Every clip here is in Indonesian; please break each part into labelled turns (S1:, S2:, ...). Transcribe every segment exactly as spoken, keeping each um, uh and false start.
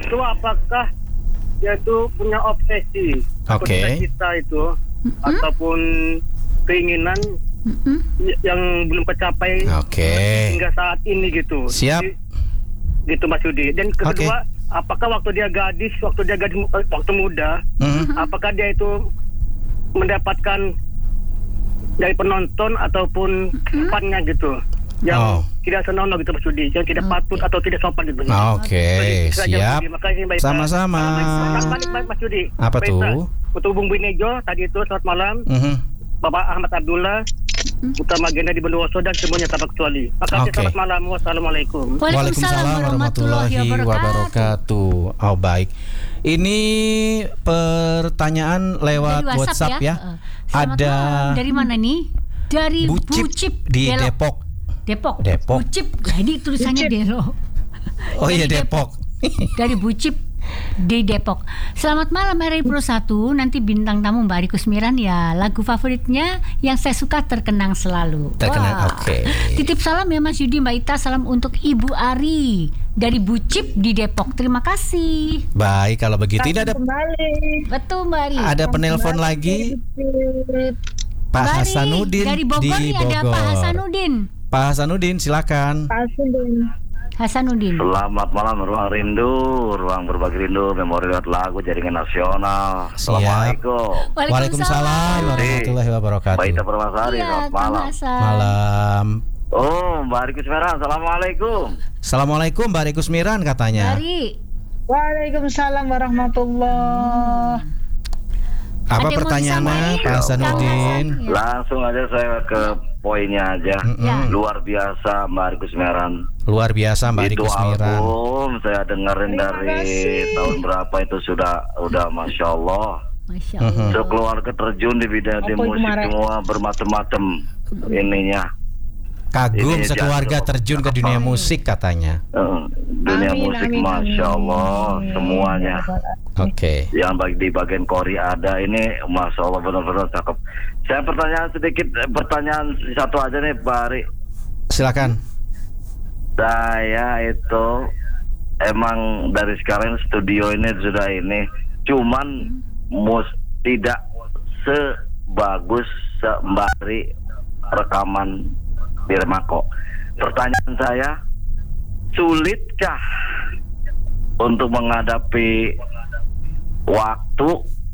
S1: kedua, apakah dia itu punya obsesi atau
S2: Oke.
S1: cita-cita itu
S3: Mm-mm.
S1: ataupun keinginan
S3: Mm-mm.
S1: yang belum tercapai
S2: Oke.
S1: hingga saat ini gitu.
S2: Siap.
S1: Jadi, gitu Mas Yudi. Dan kedua, apakah waktu dia gadis, waktu dia gadis eh, waktu muda,
S2: Mhm.
S1: apakah dia itu mendapatkan dari penonton ataupun fannya gitu yang
S2: Oh.
S1: tidak senonoh gitu Mas Yudi, yang tidak
S3: Oke.
S1: patut atau tidak sopan gitu.
S2: Oke,
S1: Itu aja, Mas
S2: siap.
S1: Yudi. Makasih, Mbak Ita.
S2: Sama-sama.
S1: Selamat balik, Mas Yudi.
S2: Apa
S1: Mbak
S2: tuh?
S1: Ita. Untuk Bung Binejo tadi itu selamat malam.
S2: Mhm.
S1: Bapak Ahmad Abdullah, Utama Agenda di Bondowoso dan semuanya tanpa kecuali. Makasih,
S2: Oke.
S1: selamat malam. Wassalamualaikum.
S3: Waalaikumsalam warahmatullahi wabarakatuh.
S2: Oh baik. Ini pertanyaan lewat
S3: Dari
S2: WhatsApp, ya.
S3: Uh, selamat
S2: Ada
S3: malam. Dari mana nih? Dari
S2: Bucip,
S3: Bucip,
S2: di
S3: Delo.
S2: Depok.
S3: Depok.
S2: Depok.
S3: Bucip. Jadi tulisannya Delo.
S2: Oh iya
S3: Dari
S2: Depok.
S3: Dari Bucip di Depok. Selamat malam R I Pro satu. Nanti bintang tamu Mbak Ari Kusmiran ya. Lagu favoritnya yang saya suka Terkenang Selalu.
S2: Terkenang,
S3: Wah.
S2: oke.
S3: Titip salam ya Mas Yudi, Mbak Ita. Salam untuk Ibu Ari dari Bucip di Depok. Terima kasih.
S2: Baik, kalau begitu ini ada
S4: Kembali.
S3: Betul Mbak Ari.
S2: ada penelpon lagi Pak
S3: Mbak Ari,
S2: Hasanuddin
S3: dari Bogor
S2: di
S3: nih ada Pak
S2: Bogor.
S3: Hasanuddin.
S2: Pak Hasanuddin silakan.
S4: Pasien.
S3: Hasanuddin.
S5: Selamat malam, Ruang Rindu, Ruang Berbagi Rindu, Memori Lewat Lagu, Jaringan Nasional.
S2: Siap.
S5: Assalamualaikum.
S2: Waalaikumsalam warahmatullahi wabarakatuh.
S5: Mbak Ita Permasari,
S3: Iya,
S5: selamat
S3: Kang
S5: malam.
S3: Hasan.
S2: Malam.
S5: Oh, Mbak Ari Kusmiran, Assalamualaikum.
S2: Assalamualaikum Mbak Ari Kusmiran katanya.
S3: Dari
S4: Waalaikumsalam warahmatullah.
S2: Apa
S3: Ada yang mau
S2: pertanyaannya
S3: disampaikan?
S2: Pak Hasanuddin?
S3: Ya.
S5: Langsung aja saya ke poinnya aja.
S2: Mm-mm.
S3: Ya.
S5: Luar biasa Mbak Ari Kusmiran.
S2: Luar biasa Mbak Ari
S5: Itu
S2: Kusmiran.
S5: album saya dengerin
S4: Terima
S5: dari
S4: kasih.
S5: tahun berapa itu sudah udah Masya Allah.
S3: Masya
S2: Mhm.
S3: Allah.
S5: Sekeluarga terjun di bidang di
S4: Apa itu
S5: musik
S4: kemarin?
S5: semua bermacam-macam ininya.
S2: Kagum
S5: Ini
S2: sekeluarga
S5: jatuh.
S2: terjun ke dunia musik katanya.
S5: Eh, dunia
S4: Amin,
S5: musik
S4: amin,
S5: Masya
S4: amin.
S5: Allah semuanya.
S2: Oke.
S5: Yang bagi di bagian kori ada ini Masya Allah benar-benar cakep. Saya pertanyaan sedikit, eh, pertanyaan satu aja nih Pak Ari.
S2: Silakan.
S5: Saya itu emang dari sekarang studio ini sudah ini, cuman mus tidak sebagus sembari rekaman di Remako. Pertanyaan saya, sulitkah untuk menghadapi waktu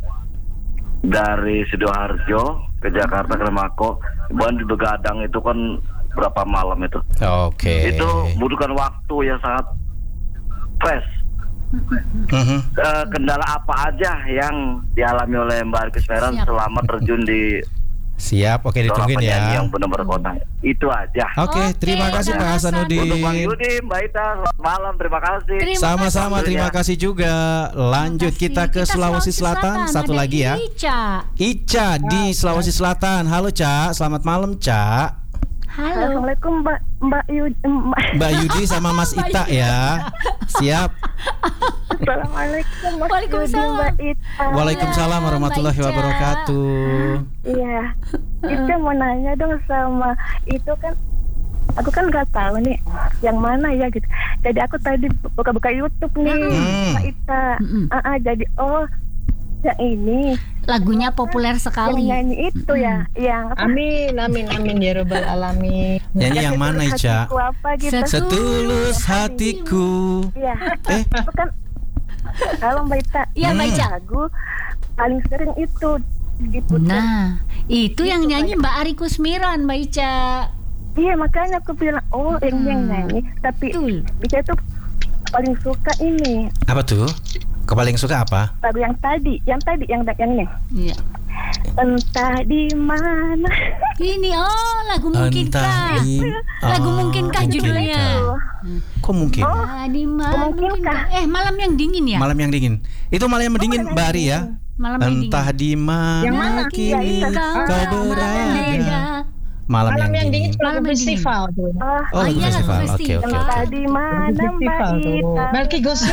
S5: dari Sidoarjo ke Jakarta ke Remako? Bukan di Begadang itu kan berapa malam itu?
S2: Oke.
S5: Itu membutuhkan waktu yang sangat fresh.
S2: Mhm.
S5: Eh, kendala apa aja yang dialami oleh Mbak Ari Kusmiran
S3: Siap.
S5: selama terjun di
S2: Siap. Oke,
S5: seorang
S2: ditungguin
S5: penyanyi
S2: ya.
S5: yang benar-benar kota? Itu aja.
S2: Oke,
S3: Oke,
S2: terima kasih
S3: Kang
S2: Pak
S3: Hasan.
S2: Hasanuddin.
S5: Untuk Bang Yudi, Mbak Ita, selamat malam, terima kasih.
S3: Terima
S2: Sama-sama,
S3: kasih.
S2: terima kasih juga. Lanjut
S3: Terima
S2: kita
S3: kasih.
S2: ke Sulawesi Selatan. Satu
S3: Ada
S2: lagi ya.
S3: Ica.
S2: Ica di Sulawesi Selatan. Halo Ca, selamat malam Ca.
S3: Halo.
S6: Assalamualaikum Mbak Mbak Yudi. Mbak.
S2: Mbak Yudi sama Mas Ita ya. Siap.
S6: Assalamualaikum Mas
S3: Waalaikumsalam.
S6: Yudi, Mbak Ita.
S2: Waalaikumsalam warahmatullahi
S3: Mbak Ica.
S2: wabarakatuh.
S6: Iya. Itu mau nanya dong sama itu kan. Aku kan nggak tahu nih yang mana ya gitu. Jadi aku tadi buka-buka YouTube nih,
S2: Hmm.
S6: Mbak Ita.
S3: Mm-mm.
S6: Ah, ah, jadi oh yang ini
S3: Lagunya populer
S6: yang
S3: sekali.
S6: nyanyi itu ya, yang apa?
S4: Amin, amin, amin ya Rabbal Alamin.
S2: Nyanyi yang mana Ica?
S6: Hatiku apa gitu.
S3: Set-
S2: Setulus hatiku.
S6: Iya.
S2: Eh,
S6: Itu kan kalau Mbak Ita
S3: Iya, Mbak
S2: Hmm.
S3: Ica.
S6: lagu paling sering itu diputar.
S3: Nah, itu yang
S6: Itu
S3: nyanyi
S6: banyak.
S3: Mbak Ari Kusmiran, Mbak Ica.
S6: Iya makanya aku bilang oh yang yang
S3: Hmm.
S6: nyanyi tapi
S3: Betul.
S6: Ica tuh paling suka ini
S2: apa tuh? Kau paling suka apa?
S6: lagu yang tadi yang tadi yang yang ini
S3: Iya.
S6: entah di mana.
S3: Ini oh lagu mungkinkah?
S2: Entah di-
S3: Lagu
S2: Oh,
S3: mungkinkah judulnya?
S2: Kok mungkin?
S3: Ah, di mana
S6: Mungkinkah?
S3: mungkinkah? Eh, malam yang dingin ya?
S2: Malam yang dingin. Itu malam yang dingin Mbak Ari ya.
S3: Malam yang dingin.
S2: Entah di mana
S4: Yang mana?
S2: kini
S6: Ya, itu.
S2: kau
S4: Ah,
S2: berada. Malam,
S4: Malam yang dingin
S2: dingin.
S4: lagu
S3: Malam yang
S4: festival tuh.
S6: Oh,
S2: Oh,
S3: Oh,
S2: lagu
S3: iya, lagu
S2: festival. Oke,
S3: festival.
S2: oke,
S6: entah
S2: oke.
S6: di mana
S4: Lagu
S6: Mbak
S4: festival tuh.
S6: Ita.
S4: Melki Gosip.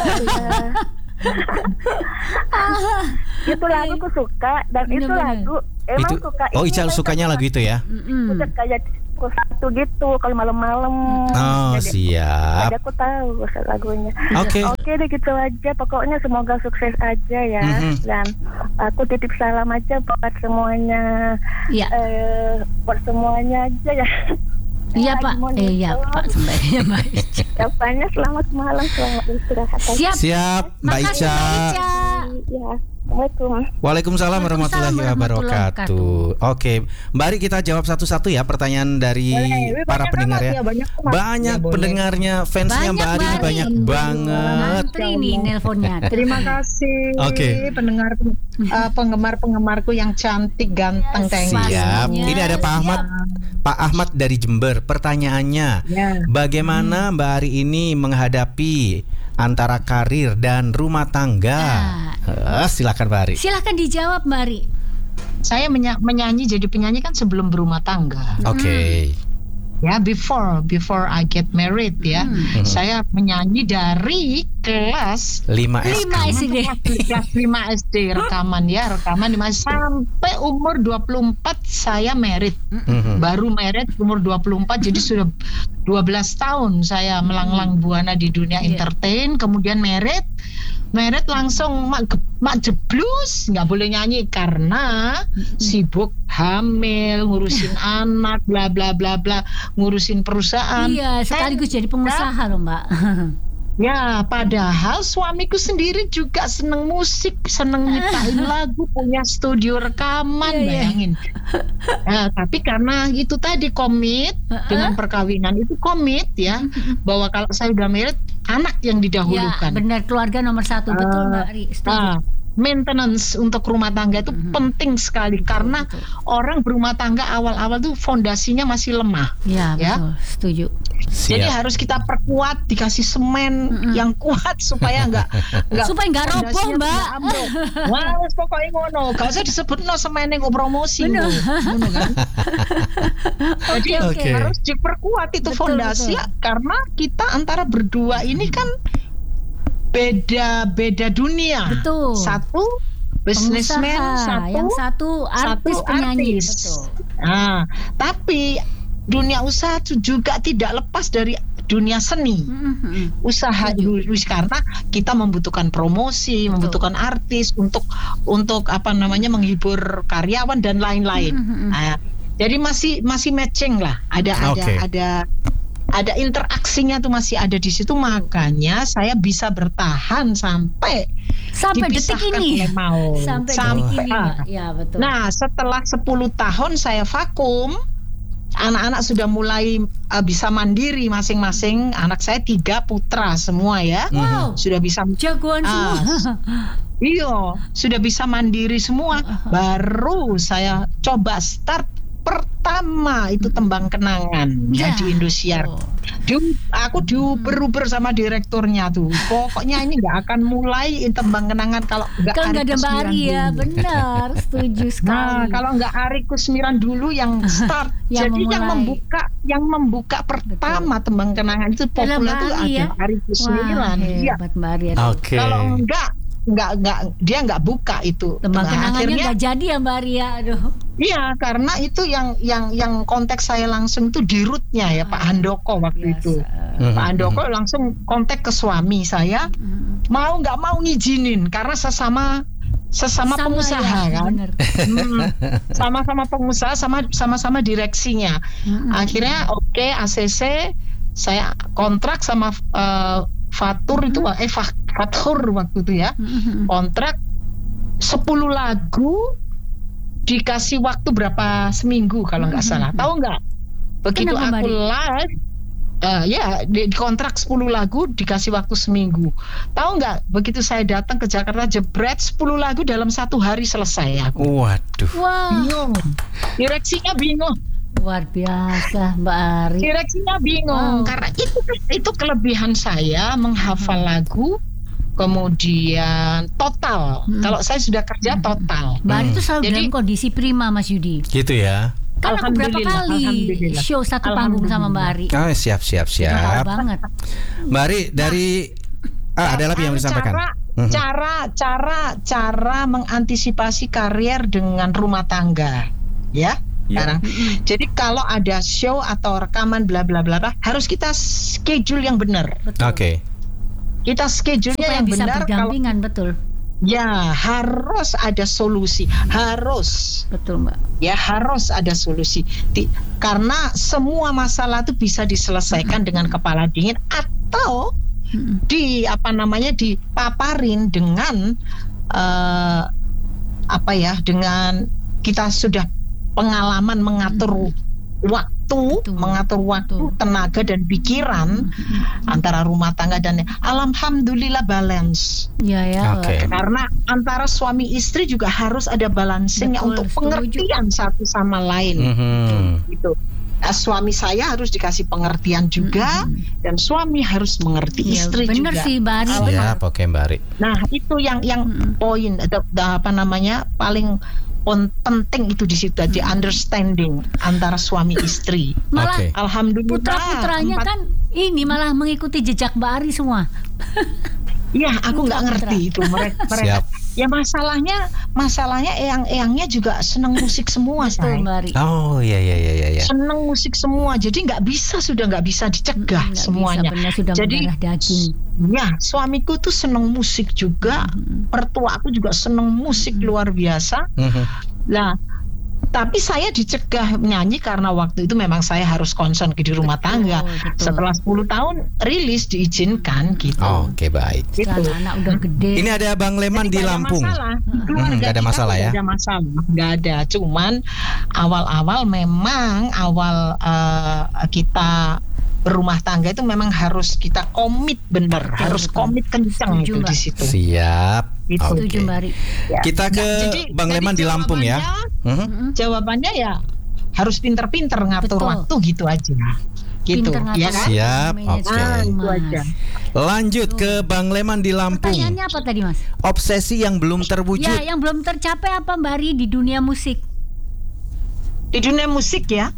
S6: Itu lagu aku suka dan itu
S3: Bener-bener.
S6: lagu emang
S2: Itu
S6: suka
S2: oh
S6: ini,
S2: Ica
S6: Mbak Ita.
S2: sukanya lagu itu ya.
S3: Mm-mm.
S6: Udah kayak Pro satu gitu kalau malam-malam.
S2: Oh,
S6: Jadi-
S2: siap.
S6: Jadi aku tahu lagunya.
S2: Oke.
S6: Oke deh gitu aja. Pokoknya semoga sukses aja ya.
S2: Mhm.
S6: Dan aku titip salam aja buat semuanya.
S3: Iya.
S6: Eh, buat semuanya aja ya.
S3: Iya
S6: Lagi
S3: Pak.
S6: mau
S3: Eh iya
S6: nonton.
S3: Pak Sembaya Mbak Ica.
S6: Jawabannya selamat malam, selamat istirahat.
S3: Siap.
S2: Siap, Mbak
S3: Makasih,
S2: Ica.
S3: Mbak Ica.
S6: Ya, Assalamualaikum.
S2: Waalaikumsalam warahmatullahi
S3: Waalaikumsalam warahmatullahi
S2: wabarakatuh. Oke, Mbak Ari, kita jawab satu-satu ya pertanyaan dari
S4: Boleh. Wih,
S2: para
S4: banyak
S2: pendengar
S4: amat
S2: ya.
S4: ya, banyak amat.
S2: Banyak
S4: Ya, boleh.
S2: pendengarnya, fansnya Mbak Ari ini banyak banget.
S3: Ngantri nih nelponnya.
S4: Terima kasih
S2: Oke.
S4: pendengar uh, penggemar-penggemarku yang cantik, ganteng, thank you.
S2: Siap.
S3: Pastinya.
S2: Ini ada Pak Ahmad. Pak Ahmad dari Jember. Pertanyaannya,
S4: Ya.
S2: bagaimana Mbak Ari ini menghadapi antara karir dan rumah tangga? Eh, silakan Mbak Ari.
S3: Silakan dijawab Mbak Ari.
S7: Saya menya- menyanyi jadi penyanyi kan sebelum berumah tangga.
S2: Oke.
S7: Ya, before before I get married ya.
S2: Hmm.
S7: Saya menyanyi dari kelas
S2: lima S.
S3: Lima S D.
S7: kelas lima S D rekaman ya, rekaman lima sampai umur dua puluh empat saya married.
S2: Mhm.
S7: Baru married umur dua puluh empat, jadi sudah dua belas tahun saya melanglang buana di dunia
S3: Iya.
S7: entertain, kemudian married. Married langsung mak, mak jeblus, nggak boleh nyanyi karena sibuk hamil, ngurusin anak, bla bla bla bla, ngurusin perusahaan.
S3: Iya, sekaligus jadi pengusaha loh Mbak.
S7: Ya, padahal suamiku sendiri juga seneng musik, seneng nyiptain lagu, punya studio rekaman,
S3: Iya, iya.
S7: bayangin. Nah, tapi karena itu tadi komit dengan perkawinan itu komit ya, bahwa kalau saya udah married, anak yang
S3: Ya,
S7: didahulukan.
S3: benar, keluarga nomor satu. Betul Mbak Ari. Setuju.
S7: Nah, maintenance untuk rumah tangga itu
S3: Mhm.
S7: penting sekali karena
S3: betul.
S7: orang berumah tangga awal-awal tuh fondasinya masih lemah.
S3: Ya,
S7: Ya.
S3: betul. Setuju.
S7: Jadi
S2: Siap.
S7: harus kita perkuat, dikasih semen
S3: Mm-mm.
S7: yang kuat supaya enggak
S3: Supaya nggak roboh, Mbak.
S7: Wah, wis pokoknya ngono. Gak usah disebut no semen yang promosi
S3: Bener.
S7: ngono. Ngono kan. Jadi
S3: Oke,
S2: oke.
S7: harus diperkuat itu
S3: Betul,
S7: fondasi
S3: betul.
S7: ya, karena kita antara berdua ini kan beda-beda dunia.
S3: Betul.
S7: Satu businessman,
S3: Pengusaha,
S7: satu
S3: yang satu artis
S7: satu
S3: penyanyi.
S7: artis.
S3: Betul.
S7: Nah, tapi dunia usaha itu juga tidak lepas dari dunia seni.
S3: Mhm.
S7: Usaha
S3: Setuju.
S7: itu karena kita membutuhkan promosi, membutuhkan artis untuk untuk apa namanya menghibur karyawan dan lain-lain.
S3: Mhm.
S7: Nah, jadi masih masih matching lah. Ada ada
S2: Oke.
S7: ada ada interaksinya tuh masih ada di situ, makanya saya bisa bertahan sampai
S3: Sampai detik
S7: dipisahkan
S3: ini.
S7: oleh maut.
S3: Sampai,
S7: Sampai-
S3: detik ini,
S7: ah.
S3: Mbak. Ya, betul.
S7: Nah, setelah sepuluh tahun saya vakum, anak-anak sudah mulai uh, bisa mandiri masing-masing. Anak saya tiga putra semua ya.
S3: Wow.
S7: Sudah bisa
S3: Jagoan
S7: Ah,
S3: semua.
S7: Iya, sudah bisa mandiri semua. Baru saya coba start pertama itu tembang kenangan ya,
S3: Ya.
S7: di Indosiar.
S3: Oh.
S7: Di, aku diuber-uber sama direkturnya tuh. Pokoknya ini nggak akan mulai tembang kenangan kalau nggak
S3: Kalau nggak
S7: Ari
S3: ada Mbak
S7: Kusmiran
S3: Ari ya,
S7: dulu.
S3: benar. Setuju sekali.
S7: Nah, kalau nggak Ari Kusmiran dulu yang start,
S3: Yang
S7: jadi yang
S3: memulai.
S7: membuka, yang membuka pertama tembang kenangan itu
S3: Adalah
S7: populer
S3: Mbak
S7: tuh
S3: Ari
S7: ada
S3: ya?
S7: Ari Kusmiran.
S3: Wah,
S7: Iya.
S3: hebat Mbak Ari.
S2: Oke.
S7: Kalau enggak, enggak, enggak, dia enggak buka itu.
S3: Tembang
S7: Nah,
S3: kenangannya
S7: akhirnya,
S3: nggak jadi ya Mbak Ari ya. Aduh.
S7: iya, karena itu yang yang yang konteks saya langsung itu di rootnya ya Pak Handoko waktu
S3: Biasa.
S7: itu.
S2: Mhm.
S7: Pak Handoko langsung kontak ke suami saya,
S3: Mhm.
S7: mau nggak mau ngizinin karena sesama sesama
S3: Sama
S7: pengusaha
S3: ya,
S7: kan.
S3: bener.
S7: Hmm, sama-sama pengusaha, sama sama-sama direksinya.
S3: Mhm.
S7: Akhirnya oke A C C saya kontrak sama eh, Fatur itu eh Fa- Fatur waktu itu ya.
S3: Mhm.
S7: Kontrak sepuluh lagu dikasih waktu berapa seminggu kalau nggak salah. Tahu nggak? Begitu
S3: Kenapa,
S7: aku
S3: Mbak Ari?
S7: live eh, ya di, di kontrak sepuluh lagu dikasih waktu seminggu. Tahu nggak? Begitu saya datang ke Jakarta jebret sepuluh lagu dalam satu hari selesai aku.
S2: Waduh.
S3: Wah,
S7: Bingung. Direksinya bingung.
S3: luar biasa Mbak Ari.
S7: Direksinya bingung
S3: Wow.
S7: karena itu itu kelebihan saya menghafal lagu, kemudian total.
S3: Hmm.
S7: Kalau saya sudah kerja total.
S3: Mbak Ari itu selalu
S7: Jadi-
S3: dalam kondisi prima Mas Yudi.
S2: Gitu ya.
S3: Kan aku berapa
S7: Alhamdulillah,
S3: kali
S7: alhamdulillah.
S3: show satu panggung sama Mbak Ari.
S2: Oh, siap siap
S3: Tahu
S2: siap.
S3: banget.
S2: Mbak Ari dari ah, ada lagi yang mau disampaikan.
S7: Cara,
S2: Mhm.
S7: cara, cara, cara mengantisipasi karier dengan rumah tangga, ya.
S2: Ya.
S7: sekarang. Jadi kalau ada show atau rekaman bla bla bla bla, harus kita schedule yang benar.
S3: Betul.
S2: Oke.
S7: Kita schedule-nya
S3: Supaya
S7: yang
S3: bisa
S7: benar. Kalau
S3: berdampingan, betul.
S7: ya harus ada solusi, harus.
S3: Betul, Mbak.
S7: Ya harus ada solusi. Di, karena semua masalah itu bisa diselesaikan dengan kepala dingin atau di apa namanya dipaparin dengan uh, apa ya dengan kita sudah pengalaman mengatur waktu,
S3: Betul.
S7: mengatur waktu,
S3: Betul.
S7: tenaga dan pikiran antara rumah tangga dan alhamdulillah balance.
S3: Ya ya.
S2: Oke.
S3: Mbak.
S7: Karena antara suami istri juga harus ada balancingnya
S3: Betul,
S7: untuk
S3: setuju.
S7: pengertian satu sama lain.
S2: Mhm.
S7: Gitu. Nah, suami saya harus dikasih pengertian juga dan suami harus mengerti
S3: Ya,
S7: istri
S3: bener
S7: juga.
S3: sih, Mbak Ari.
S2: Siap, oke Mbak Ari.
S7: Nah, itu yang yang
S3: Mm-mm.
S7: poin atau apa namanya paling pon- penting itu di situ aja understanding antara suami istri.
S3: Malah
S2: Oke.
S7: Alhamdulillah.
S3: putra-putranya
S7: empat-
S3: kan ini malah mengikuti jejak Mbak Ari semua.
S7: Iya, aku nggak
S3: Putra-putra.
S7: ngerti itu mereka. mereka.
S2: Siap.
S7: Ya masalahnya, masalahnya eyang-eyangnya juga seneng musik semua,
S3: Betul,
S7: say.
S3: Mbak Ari.
S2: Oh iya iya iya iya. Ya.
S7: Seneng musik semua, jadi nggak bisa sudah nggak bisa dicegah
S3: Nggak
S7: semuanya.
S3: bisa, benar, sudah
S7: Jadi
S3: mendarah daging.
S7: ya suamiku tuh seneng musik juga, mertua aku juga seneng musik luar biasa.
S2: Mhm.
S7: Lah, tapi saya dicegah nyanyi karena waktu itu memang saya harus concern di rumah
S3: Betul,
S7: tangga.
S3: betul.
S7: Setelah sepuluh tahun rilis diizinkan gitu.
S2: Oh, Oke baik.
S7: Gitu.
S3: Setelah anak udah gede.
S2: Ini ada Bang Leman di
S7: Nggak ada
S2: Lampung.
S7: masalah. Di keluarga
S2: Hmm, nggak ada
S7: kita
S2: masalah
S7: nggak
S2: ya?
S7: ada masalah, nggak ada. Cuman awal-awal memang awal eh, kita berumah tangga itu memang harus kita komit bener,
S3: Betul,
S7: harus
S3: betul.
S7: komit kencang
S3: Setuju,
S7: itu
S3: Mbak.
S7: di situ.
S2: Siap.
S7: Gitu.
S2: Oke.
S3: Setuju, Mbak Ari.
S7: Ya.
S2: Kita ke
S7: Nah, jadi-
S2: Bang
S7: jadi
S2: Leman di Lampung ya.
S7: jawabannya-
S2: Mhm.
S3: Mm-mm.
S7: Jawabannya ya harus pinter-pinter ngatur
S3: Betul.
S7: waktu gitu aja. Gitu,
S3: Pinter ngatur
S7: ya kan?
S2: Siap,
S3: manajemen,
S2: oke.
S7: Nah, itu
S3: Mas.
S7: aja.
S2: Lanjut ke Bang Leman di Lampung.
S3: Pertanyaannya apa tadi, Mas?
S2: Obsesi yang belum terwujud.
S3: Ya, yang belum tercapai apa, Mbak Ari, di dunia musik?
S7: Di dunia musik ya,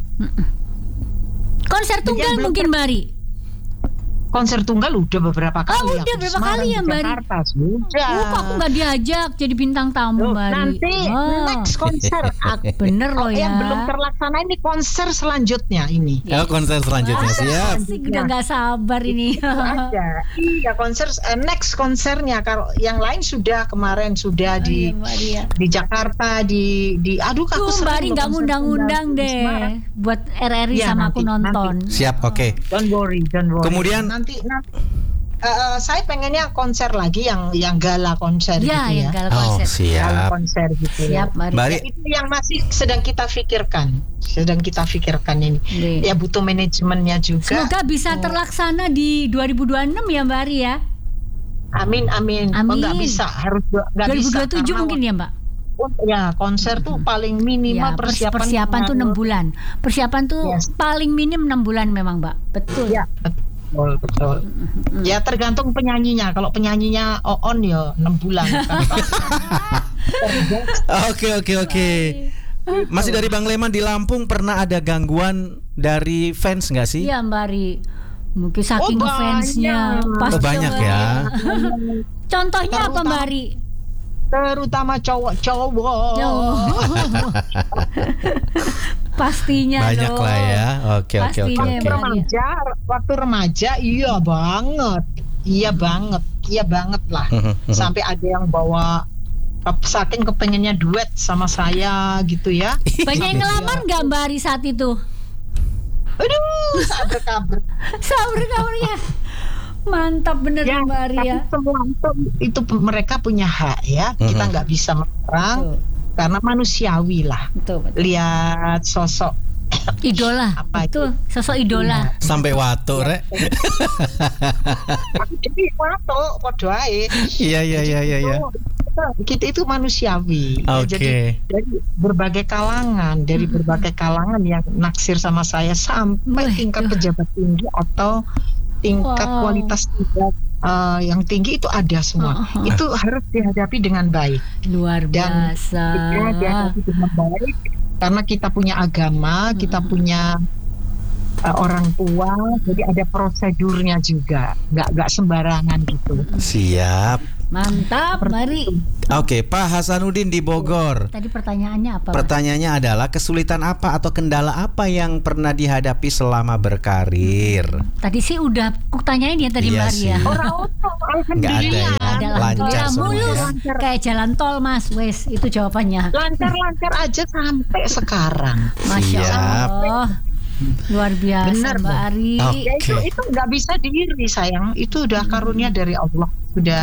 S3: Konser tunggal
S7: belum
S3: mungkin, Mbak Ari.
S7: konser tunggal udah beberapa kali.
S3: Oh, udah
S7: aku di
S3: berapa
S7: Semarang,
S3: kali ya,
S7: di
S3: Mbak Ri?
S7: Jakarta sudah.
S3: Oh, kok aku nggak diajak jadi bintang tamu,
S7: Loh,
S3: Mbak Ari?
S7: nanti
S3: Oh,
S7: next konser aku-
S3: bener loh ya.
S7: yang belum terlaksana ini konser selanjutnya ini.
S2: Oh, konser selanjutnya
S3: Ah,
S2: siap.
S3: asik, udah nggak sabar ini.
S7: Ada. Iya konser eh, next konsernya kalau yang lain sudah kemarin sudah di
S3: Iya, Mbak Ari ya.
S7: di Jakarta di di aduh aku
S3: Tuh, Mbak
S7: sering
S3: Ari
S7: loh
S3: nggak
S7: konser
S3: ngundang-undang
S7: tunggal di
S3: deh
S7: Semarang.
S3: buat R R I
S7: Iya,
S3: sama aku
S7: nanti,
S3: nonton.
S2: Siap, oke.
S7: Don't worry, don't worry.
S2: Kemudian-
S7: nanti nanti eh, eh, saya pengennya konser lagi yang yang gala konser
S3: Ya,
S7: gitu
S3: yang
S7: ya.
S3: gala
S2: Oh,
S3: konser.
S7: Gala
S2: siap.
S7: konser gitu ya.
S3: Siap, Mbak Ari.
S2: Mbak Ari,
S7: Ya, itu yang masih sedang kita pikirkan, sedang kita pikirkan ini.
S3: Iya.
S7: Ya butuh manajemennya juga.
S3: Semoga bisa terlaksana di dua ribu dua puluh enam ya, Mbak Ari ya.
S7: Amin amin. Oh,
S3: Amin.
S7: nggak bisa, harus nggak
S3: dua ribu
S7: bisa.
S3: dua puluh tujuh
S7: karena
S3: mungkin ya, Mbak.
S7: Ya konser tuh paling minimal
S3: Ya, pers-
S7: persiapan
S3: persiapan tuh enam bulan. Persiapan tuh
S7: Yes.
S3: paling minim enam bulan memang, Mbak. Betul.
S7: Ya betul betul. Ya tergantung penyanyinya. Kalau penyanyinya on ya enam bulan.
S2: oke oke oke. Masih dari Bang Leman di Lampung, pernah ada gangguan dari fans nggak sih?
S3: Iya, Mbak Ari. Mungkin saking
S7: Oh,
S3: ngefansnya.
S7: banyak.
S3: Pasti
S2: Oh, banyak
S3: Mbak
S2: ya.
S3: Ari. Contohnya apa, Mbak Ari?
S7: Terutama cowok-cowok.
S3: Oh. Pastinya
S2: Banyak
S3: dong.
S2: lah ya. Oke oke oke
S3: Pastinya,
S2: oke.
S3: Mbak.
S7: Remaja, waktu remaja iya banget. Iya banget. Iya banget lah. Sampai ada yang bawa saking kepengennya duet sama saya gitu ya.
S3: Banyak yang ngelamar nggak Mbak Ari saat itu?
S7: Aduh, sabar kabar.
S3: Sabar kabar ya. Mantap bener
S7: Ya,
S3: Mbak Ari
S7: tapi
S3: ya.
S7: semua itu, itu mereka punya hak ya. Kita
S2: Mhm.
S7: nggak bisa melarang karena manusiawi lah.
S3: Betul, betul.
S7: Lihat sosok
S3: Idola.
S7: Apa
S3: Betul, sosok idola.
S2: Sampai watu rek.
S7: aku jadi waktu podo ae.
S2: Iya iya iya iya iya.
S7: Kita itu manusiawi. Ya,
S2: Oke.
S7: Jadi dari berbagai kalangan, dari berbagai kalangan yang naksir sama saya sampai
S3: Wah,
S7: tingkat
S3: itu.
S7: pejabat tinggi atau tingkat
S3: Wow.
S7: kualitas tidak eh, yang tinggi itu ada semua.
S3: Uh-huh.
S7: Itu harus dihadapi dengan baik.
S3: Luar
S7: Dan
S3: biasa.
S7: Kita dihadapi dengan baik karena kita punya agama, kita punya uh, orang tua, jadi ada prosedurnya juga, nggak nggak sembarangan gitu.
S2: Siap.
S3: Mantap, Bari.
S2: Oke, Pak Hasanuddin di Bogor.
S3: Tadi pertanyaannya apa? Mas?
S2: Pertanyaannya adalah kesulitan apa atau kendala apa yang pernah dihadapi selama berkarir?
S3: Tadi sih udah aku tanyain ya tadi
S2: Iya
S3: Mbak
S2: sih.
S3: Ria.
S4: Orang
S2: Nggak ada ya,
S3: Ada
S2: lancar
S3: ya,
S2: semua
S3: mulus
S2: ya.
S3: kayak jalan tol Mas. Wes, itu jawabannya.
S7: Lancar-lancar aja sampai sekarang.
S3: Masya
S2: Siap.
S3: Allah. Luar biasa
S7: Benar,
S3: Mbak
S7: Bu.
S3: Ari.
S2: Oke.
S7: Ya itu itu nggak bisa diri sayang. Itu udah karunia dari Allah. Sudah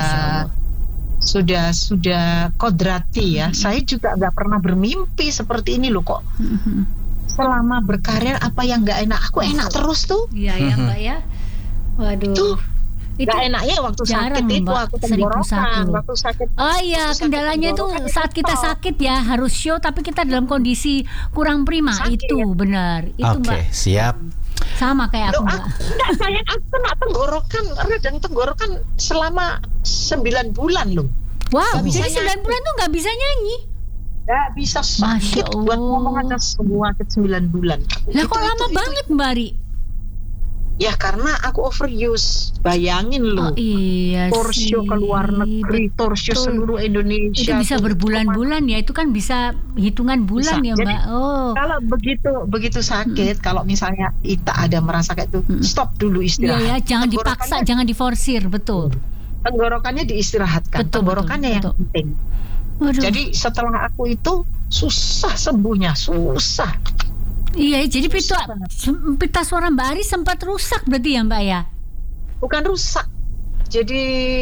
S7: sudah sudah kodrati ya. Saya juga nggak pernah bermimpi seperti ini loh kok. Selama berkarir apa yang nggak enak, aku enak terus tuh.
S3: Iya ya Mbak ya. Waduh.
S7: Tuh.
S3: Itu
S7: Gak enaknya waktu
S3: jarang,
S7: sakit itu
S3: Mbak.
S7: aku
S3: Seribu satu
S7: tenggorokan.
S3: loh.
S7: Waktu sakit.
S3: Oh iya,
S7: waktu sakit
S3: kendalanya tuh
S7: tenggorokan
S3: saat kita
S7: stop.
S3: sakit ya harus show tapi kita dalam kondisi kurang prima.
S7: Sakit,
S3: Itu
S7: ya?
S3: benar. Itu
S2: Oke,
S3: Mbak.
S2: siap.
S3: Sama kayak aku
S7: Loh,
S3: Mbak.
S7: aku, enggak sayang, aku kena tenggorokan, radang tenggorokan selama sembilan bulan loh.
S3: Wow,
S7: Nggak bisa
S3: jadi sembilan
S7: nyanyi.
S3: bulan tuh nggak bisa nyanyi.
S7: Nggak bisa sakit
S3: Masya
S7: buat
S3: Allah.
S7: ngomong aja semua sakit sembilan bulan.
S3: Lah
S7: Itu-
S3: kok
S7: itu-
S3: lama
S7: itu-
S3: banget Mbak Ari?
S7: Ya karena aku overuse. Bayangin
S3: Oh
S7: loh.
S3: iya
S7: Torsio
S3: sih.
S7: ke luar negeri, torsio
S3: betul.
S7: seluruh Indonesia.
S3: Itu bisa
S7: tuh.
S3: berbulan-bulan ya, itu kan bisa hitungan bulan
S7: Bisa.
S3: ya
S7: Jadi,
S3: Mbak. Oh.
S7: Kalau begitu begitu sakit, kalau misalnya kita ada merasa kayak itu,
S3: Mm-mm.
S7: stop dulu
S3: Iya
S7: istirahat.
S3: ya, jangan dipaksa,
S7: Tenggorokannya-
S3: jangan diforsir, betul.
S7: Tenggorokannya diistirahatkan,
S3: Betul,
S7: tenggorokannya
S3: betul,
S7: yang
S3: betul.
S7: penting.
S3: Waduh.
S7: Jadi setelah aku itu susah sembuhnya, susah.
S3: Iya, jadi pita,
S7: Susah banget.
S3: pita suara Mbak Ari sempat rusak berarti ya Mbak ya?
S7: Bukan rusak. Jadi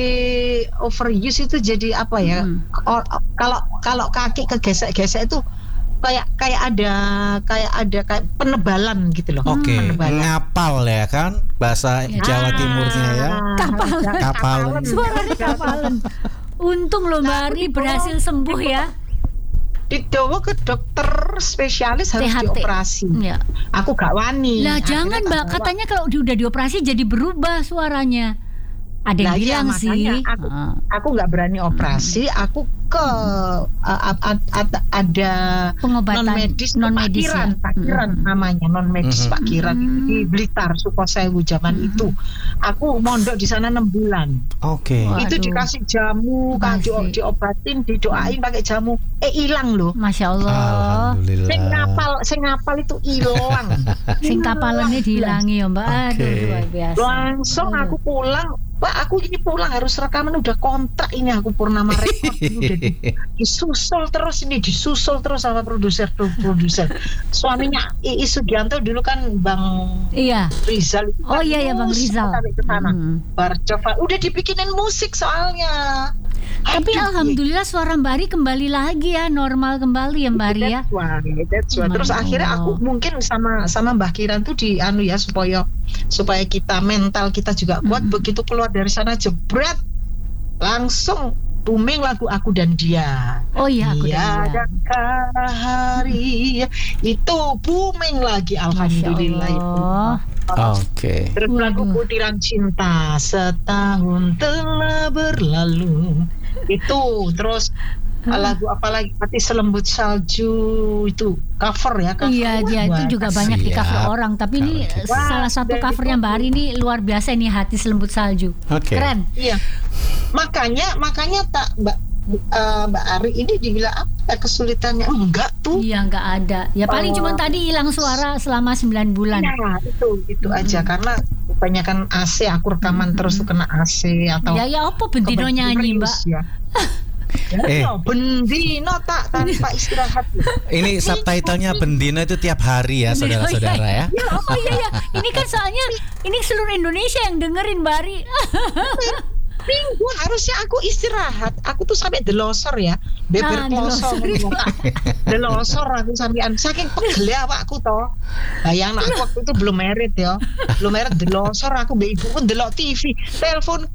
S7: overuse itu jadi apa ya?
S3: Hmm.
S7: O- Kalau kalau kaki kegesek-gesek itu kayak kayak ada kayak ada kayak penebalan gitu loh.
S2: Oke,
S7: Penebalan.
S2: ngapal ya kan bahasa
S3: Ya.
S2: Jawa Timurnya ya.
S3: Kapalan.
S2: Kapalan.
S3: Suaranya kapalan. Untung loh Mbak
S7: Nah, aku
S3: Ari
S7: dibawa-
S3: berhasil sembuh ya.
S7: Dibawa ke dokter spesialis harus
S3: T H T.
S7: dioperasi.
S3: Ya.
S7: Aku gak wani.
S3: Lah
S7: Akhirnya
S3: jangan
S7: tak
S3: Mbak,
S7: bawa.
S3: katanya kalau di- udah dioperasi jadi berubah suaranya. Ada yang
S7: Lah, iya,
S3: bilang sih.
S7: makanya aku-
S3: Ah.
S7: Aku nggak berani operasi. Aku ke uh, a- a- a- ada
S3: Pengobatan
S7: non medis,
S3: non medis
S7: Pak Kiran,
S3: ya.
S7: Pak Kiran
S3: Mm-mm.
S7: namanya non medis
S2: Mhm.
S7: Pak Kiran
S3: Mm.
S7: di Blitar, Sukosewu zaman
S3: Mhm.
S7: itu. Aku mondok di sana enam bulan.
S2: Oke.
S3: Wah.
S7: Itu
S3: Waduh.
S7: dikasih jamu, kan di,
S3: Masih.
S7: diobatin, didoain pakai jamu. Eh hilang loh.
S3: Masya Allah.
S2: Alhamdulillah.
S7: Sing ngapal, sing ngapal itu hilang.
S3: Sing kapalannya dihilangi ya Mbak. Aduh
S2: Oke.
S3: luar biasa.
S7: Langsung
S3: Aduh.
S7: aku pulang. Pak, aku ini pulang harus rekaman, udah kontrak ini aku Purnama Record udah di- disusul terus ini disusul terus sama produser produser suaminya Iis Sugianto dulu kan Bang
S3: Iya.
S7: Rizal.
S3: Oh iya ya Bang
S7: Terus
S3: Rizal.
S7: tarik ke sana.
S3: Hmm.
S7: Bar coba udah dibikinin musik soalnya.
S3: Tapi
S7: Aduh,
S3: alhamdulillah suara Mbak Ari kembali lagi ya, normal kembali ya Mbak Ari ya.
S7: That's why, that's why. Terus
S3: Masya
S7: akhirnya
S3: Allah.
S7: aku mungkin sama sama Mbah Kiran tuh di anu ya supaya supaya kita mental kita juga kuat.
S3: Mm-mm.
S7: Begitu keluar dari sana jebret langsung booming lagu Aku dan Dia.
S3: Oh iya aku udah
S7: Tiada hari itu booming lagi,
S3: Masya
S7: alhamdulillah itu.
S3: Allah.
S2: Oke.
S7: Terus lagu
S3: Waduh.
S7: Butiran Cinta setahun telah berlalu itu, terus lagu apa lagi Hati Selembut Salju itu cover ya cover.
S3: Iya,
S7: Wah,
S3: dia itu
S7: wah,
S3: juga banyak di cover
S2: Siap.
S3: orang. Tapi ini
S2: Kalau
S7: gitu.
S3: salah satu
S7: Wah,
S3: covernya Mbak Ari ini luar biasa ini Hati Selembut Salju.
S2: Oke.
S3: Keren.
S7: Iya, makanya makanya tak Mbak eh, Mbak Ari ini dibilang apa kesulitannya enggak tuh.
S3: Iya nggak ada. Ya paling
S7: Oh.
S3: cuma tadi hilang suara selama sembilan bulan.
S7: Nah, itu itu aja karena kebanyakan A C aku rekaman terus tuh kena A C atau
S3: Ya ya apa bendino
S7: kebanyakan
S3: nyanyi Mbak.
S7: virus, ya.
S2: Eh.
S7: Ya, bendino tak tanpa istirahat.
S2: Ini subtitlenya Bendino itu tiap hari ya saudara-saudara ya.
S3: Oh iya ya, ini kan soalnya ini seluruh Indonesia yang dengerin Mbak Ari.
S7: Minggu harusnya aku istirahat. Aku tuh sampai delosor ya, beber
S3: Ah,
S7: klosor,
S3: delosor.
S7: delosor aku sampean saking pegel awakku toh. Bayang aku waktu itu belum merit ya, belum merit delosor aku mbek ibuku ndelok T V, telepon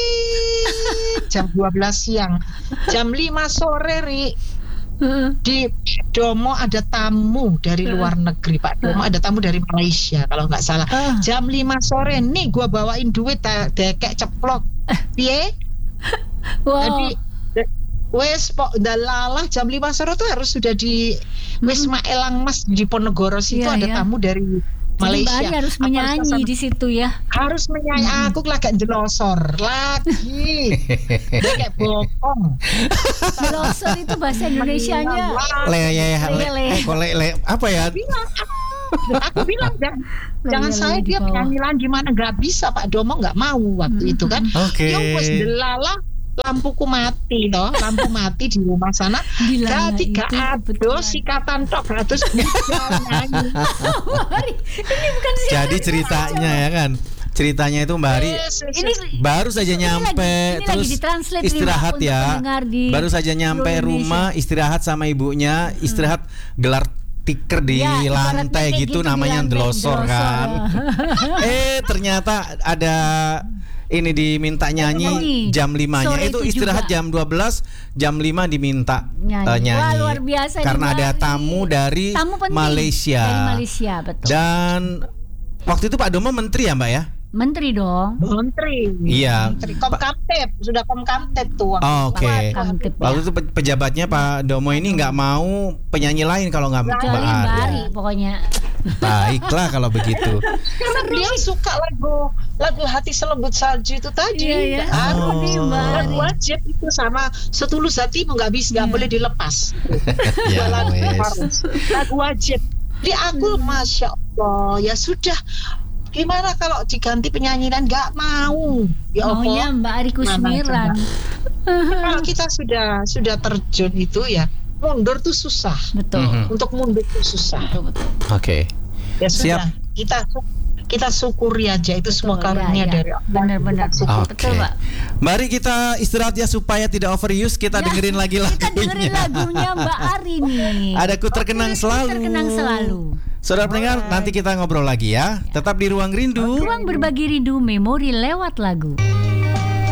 S7: kring jam dua belas siang, jam lima sore ri di Domo ada tamu dari luar negeri Pak Domo, ada tamu dari Malaysia kalau nggak salah.
S3: Ah.
S7: Jam lima sore nih gua bawain duit tak dekek ceplok piye.
S3: Wow.
S7: Jadi de- wes pok dalalah jam lima sore tuh harus sudah di Wisma Elang Mas di Ponegoro situ
S3: Iya,
S7: ada
S3: iya.
S7: tamu dari
S3: Jadi Mbak
S7: Malaysia.
S3: Ari harus
S7: Apa
S3: menyanyi
S7: sama-
S3: di situ ya.
S7: harus menyanyi. Aku lagi jelosor lagi. Dia kayak bokong.
S3: Jelosor itu bahasa Indonesianya.
S2: Le, le, le,
S3: Le, le.
S2: eh, kok le, le, apa ya?
S7: Aku bilang jangan, jangan
S3: Lele
S7: saya
S3: di
S7: dia
S3: bawah.
S7: penyanyi lagi gimana, nggak bisa Pak Domo nggak mau waktu itu kan.
S2: Oke.
S7: Ya wes delala lampuku mati loh, lampu mati di rumah sana.
S3: Gila,
S7: Jadi
S3: itu
S7: gak ada
S3: kebetulan.
S7: sikatan tok terus bisa nyanyi.
S3: Mari, ini bukan siapa.
S2: Jadi ceritanya ya kan, ceritanya itu Mbak Ari
S7: Yes, yes,
S3: Ini
S7: yes.
S2: baru saja
S3: Ini
S2: nyampe
S3: lagi- ini
S2: terus
S3: lagi ditranslate nih,
S2: istirahat
S3: Mbak, untuk
S2: ya,
S3: pendengar di
S2: baru saja nyampe
S3: seluruh
S2: rumah istirahat sama ibunya, istirahat gelar tiker di
S3: Ya, ibaratnya
S2: lantai
S3: kayak
S2: gitu,
S3: gitu
S2: namanya
S3: di lantai,
S2: delosor
S3: delosor,
S2: kan. eh ternyata ada ini diminta nyanyi
S3: Nyanyi.
S2: jam limanya
S3: Sore
S2: itu
S3: itu
S2: istirahat
S3: juga.
S2: jam dua belas, jam lima diminta
S3: Nyanyi.
S2: eh, nyanyi.
S3: Wah, luar biasa nih,
S2: karena
S3: Mbak
S2: ada
S3: Ari.
S2: tamu dari
S3: Tamu penting.
S2: Malaysia.
S3: Dari Malaysia, betul.
S2: Dan waktu itu Pak Domo menteri ya Mbak ya?
S3: Menteri dong.
S7: Menteri.
S2: Iya.
S7: Menteri Komkamtib, sudah Komkamtib tuh. waktu
S2: Oh,
S7: itu.
S2: oke.
S7: Pak.
S3: Kamtip ya.
S2: Waktu itu pe- pejabatnya Pak Domo ini nggak mau penyanyi lain kalau nggak Mbak
S3: Kecuali Mbak
S2: Ari.
S3: Ari pokoknya.
S2: Baiklah kalau begitu.
S7: Karena dia suka lagu lagu Hati Selembut Salju itu tadi.
S3: Iya, iya.
S7: Nggak ada.
S2: Oh.
S3: Nih, Mbak Ari.
S7: Lagu wajib itu sama Setulus Hatimu nggak bisa, nggak
S3: Iya.
S7: boleh dilepas.
S2: Ya,
S7: Dua lagu
S2: wes.
S7: harus. Lagu wajib. Di aku masya Allah ya sudah. Gimana kalau diganti penyanyi dan nggak mau? Ya
S3: Maunya
S7: Allah.
S3: Mbak Ari Kusmiran.
S7: Kalau kita sudah sudah terjun itu ya mundur tuh susah.
S3: Betul.
S2: Mhm.
S7: Untuk mundur tuh susah.
S3: Betul, betul.
S2: Oke.
S7: Ya
S2: Siap.
S7: sudah. Kita kita syukuri aja itu semua
S3: Betul,
S7: karunia
S3: ya, ya.
S7: dari Allah.
S3: Benar-benar.
S2: Oke.
S3: Betul, Mbak.
S2: Mari kita istirahat ya supaya tidak overuse. Kita
S3: Ya,
S2: dengerin lagi
S3: Kita dengerin
S2: lagunya.
S3: lagunya Mbak Ari nih.
S2: Ada Ku Terkenang Selalu.
S3: Terkenang selalu.
S2: Saudara pendengar, nanti kita ngobrol lagi ya. Tetap di Ruang Rindu.
S3: Ruang berbagi rindu memori lewat lagu.